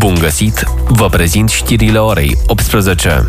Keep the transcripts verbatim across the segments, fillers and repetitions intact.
Bun găsit! Vă prezint știrile orei optsprezece.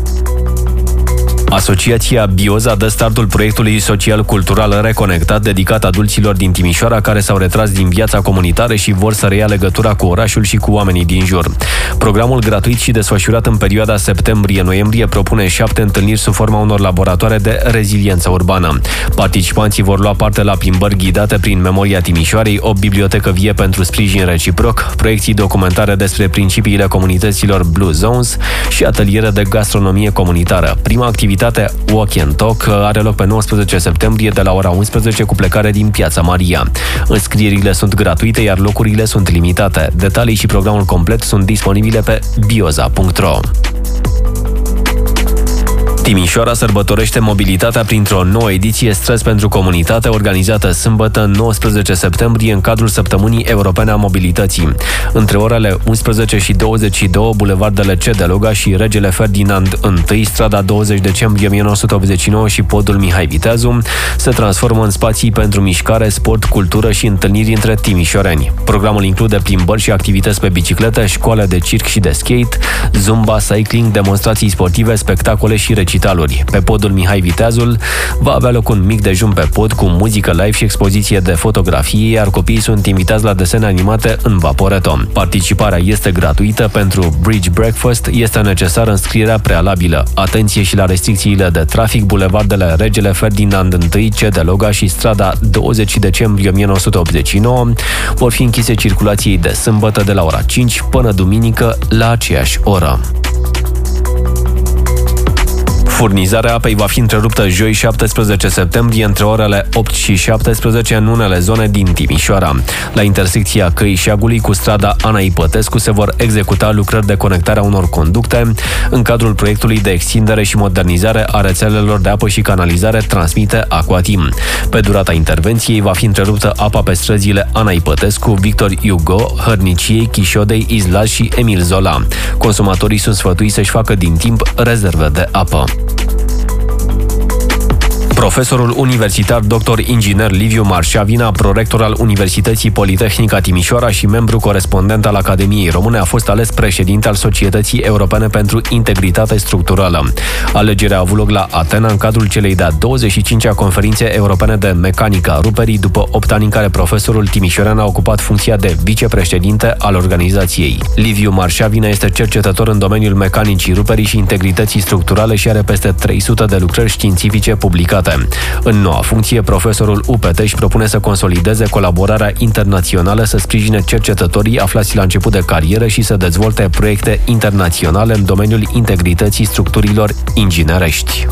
Asociația Bioza dă startul proiectului social-cultural Reconectat, dedicat adulților din Timișoara care s-au retras din viața comunitară și vor să reia legătura cu orașul și cu oamenii din jur. Programul gratuit și desfășurat în perioada septembrie-noiembrie propune șapte întâlniri sub forma unor laboratoare de reziliență urbană. Participanții vor lua parte la plimbări ghidate prin Memoria Timișoarei, o bibliotecă vie pentru sprijin reciproc, proiecții documentare despre principiile comunităților Blue Zones și ateliere de gastronomie comunitară. Prima activitate Walk and Talk are loc pe nouăsprezece septembrie de la ora unsprezece cu plecare din Piața Maria. Înscrierile sunt gratuite, iar locurile sunt limitate. Detalii și programul complet sunt disponibile pe bioza punct ro. Timișoara sărbătorește mobilitatea printr-o nouă ediție Stres pentru Comunitate, organizată sâmbătă nouăsprezece septembrie în cadrul Săptămânii Europene a Mobilității. Între orele unsprezece și douăzeci și două, bulevardele C. Deluga și Regele Ferdinand I, strada douăzeci decembrie o mie nouă sute optzeci și nouă și podul Mihai Viteazu se transformă în spații pentru mișcare, sport, cultură și întâlniri între timișoreni. Programul include plimbări și activități pe bicicletă, școală de circ și de skate, zumba, cycling, demonstrații sportive, spectacole și recitări. Pe podul Mihai Viteazul va avea loc un mic dejun pe pod cu muzică live și expoziție de fotografie, iar copiii sunt invitați la desene animate în Vaporetto. Participarea este gratuită. Pentru Bridge Breakfast este necesară înscrierea prealabilă. Atenție și la restricțiile de trafic. Bulevardele Regele Ferdinand I, C. Deluga și strada douăzeci decembrie o mie nouă sute optzeci și nouă vor fi închise circulației de sâmbătă de la ora cinci până duminică la aceeași oră. Furnizarea apei va fi întreruptă joi șaptesprezece septembrie între orele opt și șaptesprezece în unele zone din Timișoara. La intersecția Căii Șeagului cu strada Ana Ipătescu se vor executa lucrări de conectare a unor conducte în cadrul proiectului de extindere și modernizare a rețelelor de apă și canalizare Transmite Aquatim. Pe durata intervenției va fi întreruptă apa pe străzile Ana Ipătescu, Victor Hugo, Hărniciei, Chișodei, Izlaz și Emil Zola. Consumatorii sunt sfătuiți să-și facă din timp rezerve de apă. Profesorul universitar doctor inginer Liviu Marșavina, prorector al Universității Politehnica Timișoara și membru corespondent al Academiei Române, a fost ales președinte al Societății Europene pentru Integritate Structurală. Alegerea a avut loc la Atena în cadrul celei de-a douăzeci și cincea Conferințe Europene de Mecanică a Ruperii, după opt ani în care profesorul timișorean a ocupat funcția de vicepreședinte al organizației. Liviu Marșavina este cercetător în domeniul mecanicii ruperii și integrității structurale și are peste trei sute de lucrări științifice publicate. În noua funcție, profesorul U P T își propune să consolideze colaborarea internațională, să sprijine cercetătorii aflați la început de carieră și să dezvolte proiecte internaționale în domeniul integrității structurilor inginerești.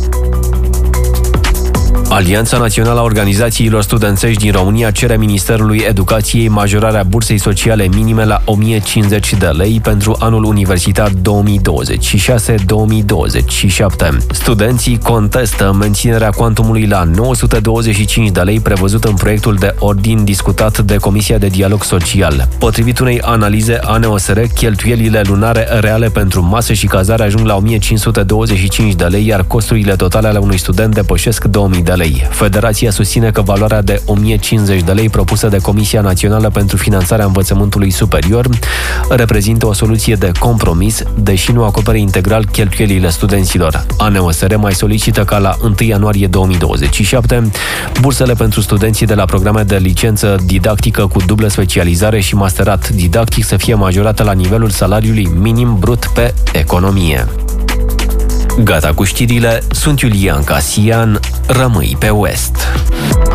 Alianța Națională a Organizațiilor Studențești din România cere Ministerului Educației majorarea bursei sociale minime la o mie cincizeci de lei pentru anul universitar două mii douăzeci și șase două mii douăzeci și șapte. Studenții contestă menținerea cuantumului la nouă sute douăzeci și cinci de lei prevăzut în proiectul de ordin discutat de Comisia de Dialog Social. Potrivit unei analize a N O S R, cheltuielile lunare reale pentru masă și cazare ajung la o mie cinci sute douăzeci și cinci de lei, iar costurile totale ale unui student depășesc două mii de lei. Federația susține că valoarea de o mie cincizeci de lei propusă de Comisia Națională pentru Finanțarea Învățământului Superior reprezintă o soluție de compromis, deși nu acopere integral cheltuielile studenților. A N O S R mai solicită ca la întâi ianuarie două mii douăzeci și șapte bursele pentru studenții de la programe de licență didactică cu dublă specializare și masterat didactic să fie majorate la nivelul salariului minim brut pe economie. Gata cu știrile, sunt Iulian Casian, rămâi pe West.